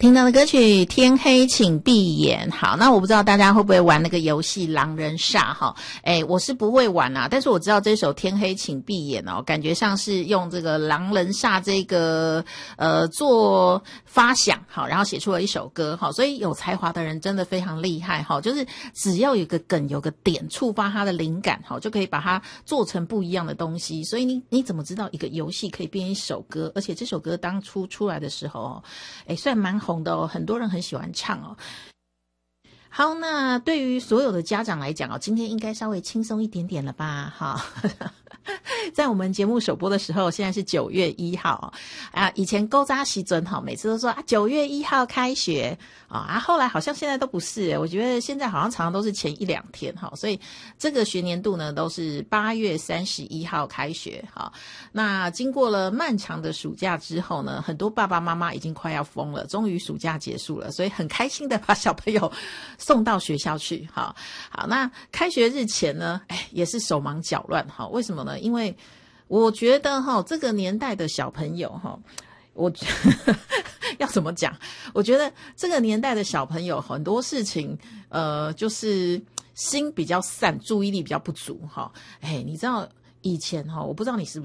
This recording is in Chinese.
听到的歌曲天黑请闭眼。好，那我不知道大家会不会玩那个游戏狼人杀哈？我是不会玩啊，但是我知道这首天黑请闭眼哦，感觉像是用这个狼人杀这个做发想好，然后写出了一首歌哈，所以有才华的人真的非常厉害哈，就是只要有个梗有个点触发他的灵感哈，就可以把它做成不一样的东西。所以你怎么知道一个游戏可以变一首歌？而且这首歌当初出来的时候哦，虽然蛮红的哦，很多人很喜欢唱哦。好，那对于所有的家长来讲哦，今天应该稍微轻松一点点了吧？哈，在我们节目首播的时候，现在是9月1号啊。以前勾扎时准哈，每次都说啊9月1号开学啊，后来好像现在都不是，我觉得现在好像常常都是前1-2天哈，所以这个学年度呢都是8月31号开学哈。那经过了漫长的暑假之后呢，很多爸爸妈妈已经快要疯了，终于暑假结束了，所以很开心的把小朋友送到学校去。好，那开学日前呢，也是手忙脚乱哈。为什么呢？因为我觉得哈，这个年代的小朋友哈，要怎么讲？我觉得这个年代的小朋友很多事情，就是心比较散，注意力比较不足哈。你知道以前哈，我不知道你是不是